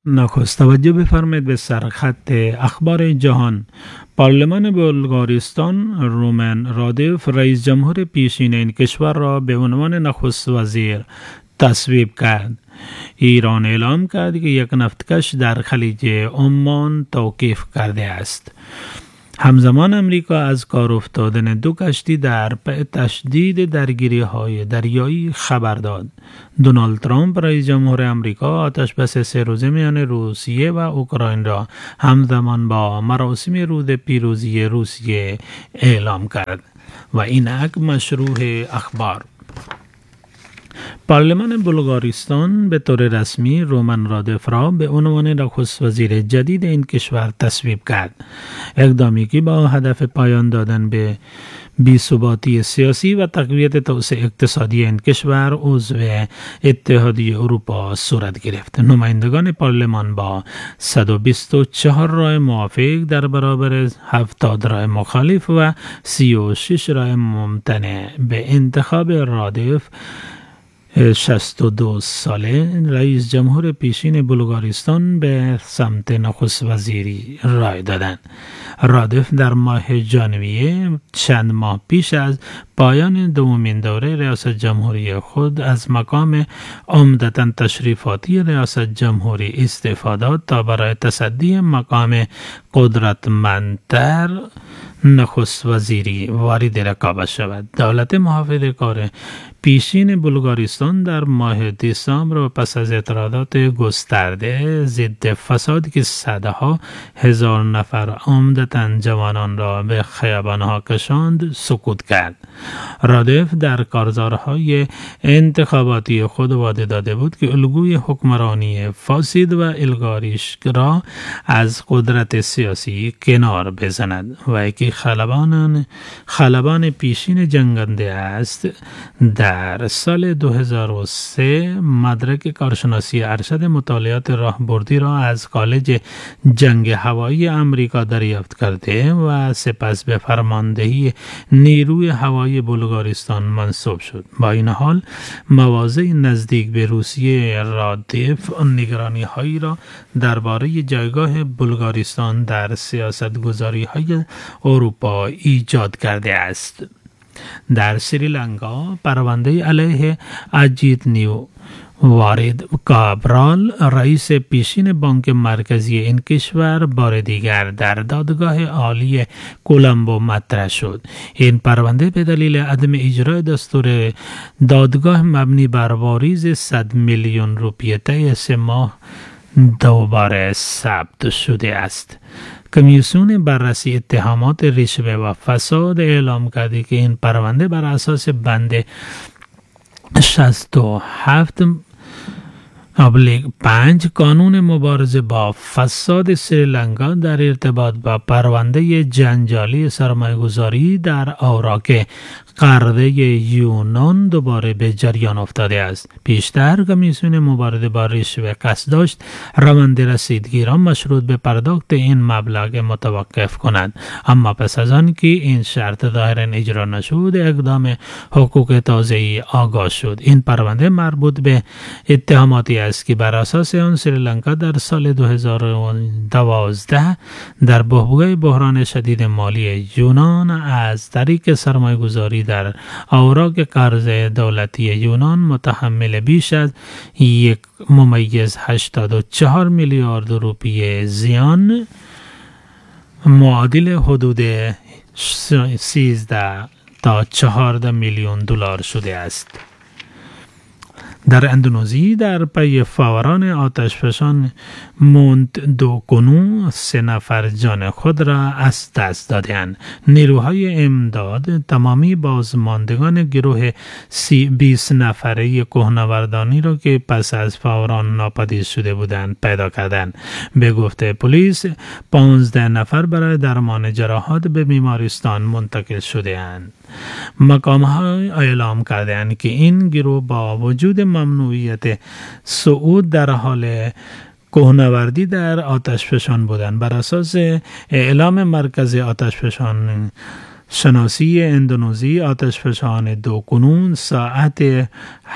نخست توجه بفرمایید به سرخط اخبار جهان. پارلمان بلغارستان رومن رادف رئیس جمهور پیشین این کشور را به عنوان نخست وزیر تصویب کرد. ایران اعلام کرد که یک نفتکش در خلیج عمان توقیف کرده است. همزمان امریکا از کار افتادن دو کشتی در پی تشدید درگیری های دریایی خبر داد. دونالد ترامپ رئیس جمهور امریکا آتش بس 3 روزه میان روسیه و اوکراین را همزمان با مراسم روز پیروزی روسیه اعلام کرد. و اینک مشروع اخبار. پارلمان بلغارستان به طور رسمی رومن رادف را به عنوان نخست وزیر جدید این کشور تصویب کرد. اقدامی که با هدف پایان دادن به بی‌ثباتی سیاسی و تقویت توسعه اقتصادی این کشور عضو اتحادیه اروپا صورت گرفت. نمایندگان پارلمان با 124 رای موافق در برابر 70 رای مخالف و 36 رای ممتنع به انتخاب رادف 62 ساله رئیس جمهور پیشین بلغارستان به سمت نخست وزیری رای دادند. رادف در ماه ژانویه چند ماه پیش از پایان دومین دوره ریاست جمهوری خود از مقام عمدتاً تشریفاتی ریاست جمهوری استعفا داد تا برای تصدی مقام قدرتمندتر نخست وزیری وارد رقابت شود. دولت محافظه‌کار پیشین بلغارستان در ماه دسامبر و پس از اعتراضات گسترده ضد فساد که صدها هزار نفر عمدتاً جوانان را به خیابان‌ها کشاند سکوت کرد. رادف در کارزارهای انتخاباتی خود وعده داده بود که الگوی حکمرانی فاسد و الگاریش را از قدرت سیاسی کنار بزند و که خلبان پیشین جنگنده است. در سال 2003 مدرک کارشناسی ارشد مطالعات راهبردی را از کالج جنگ هوایی امریکا دریافت کرده و سپس به فرماندهی نیروی هوایی بلغارستان منصوب شد. با این حال مواضع نزدیک به روسیه رادف نگرانی هایی را درباره جایگاه بلغارستان در سیاست گذاری های اروپا ایجاد کرده است. در سریلانکا پرونده علیه اجیت نیو وارد کابرال رئیس پیشین بانک مرکزی این کشور بار دیگر در دادگاه عالی کولمبو مطرح شد. این پرونده به دلیل عدم اجرای دستور دادگاه مبنی بر واریز 100 میلیون روپیه طی 3 ماه دوباره ثبت شده است. کمیسیون بررسی اتهامات رشوه و فساد اعلام کرده که این پرونده بر اساس بند 67/5 قانون مبارزه با فساد سریلانکا در ارتباط با پرونده جنجالی سرمایه‌گذاری در اوراق قرضه یونان دوباره به جریان افتاده است. پیشتر کمیسیون مبارزه با رشوه قصد داشت روند رسیدگی را مشروط به پرداخت این مبلغ متوقف کند، اما پس از آن که این شرط ظاهراً اجرا نشد اقدام حقوق تازه‌ای آغاز شد. این پرونده مربوط به اتهاماتی است که بر اساس آن سریلانکا در سال 2012 در بحبوحه بحران شدید مالی یونان از طریق سرمایه‌گذاری در اوراق قرض دولتی یونان متحمل بیش از 1.84 میلیارد روپیه زیان معادل حدود 13 تا 14 میلیون دلار شده است. در اندونزی در پی فوران آتشفشان موندوکونو 3 نفر جان خود را از دست دادند. نیروهای امداد تمامی بازماندگان گروه 20 نفره کوهنوردانی را که پس از فوران ناپدید شده بودند پیدا کردند. به گفته پلیس 15 نفر برای درمان جراحات به بیمارستان منتقل شده اند. مقام‌ها اعلام کردند که این گروه با وجود ممنوعیت صعود در حال کوهنوردی در آتشفشان بودند. بر اساس اعلام مرکز آتشفشان شناسی اندونزی آتشفشان 2 کنون ساعت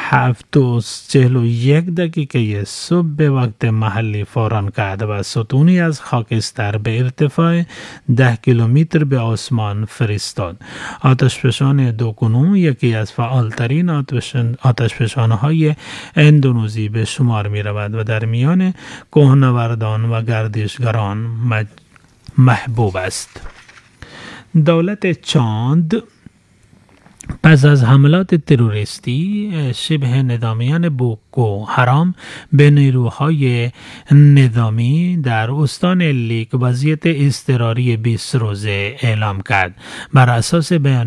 7:41 صبح به وقت محلی فوران کرد و ستونی از خاکستر به ارتفاع 10 کیلومتر به آسمان فرستاد. آتشفشان 2 کنون یکی از فعالترین آتشفشان‌های اندونزی به شمار می رود و در میان کوهنوردان و گردشگران محبوب است. دولت چاد پس از حملات تروریستی شبه نظامیان بوکو حرام به نیروهای نظامی در استان لیک وضعیت اضطراری 20 روزه اعلام کرد. بر اساس بیان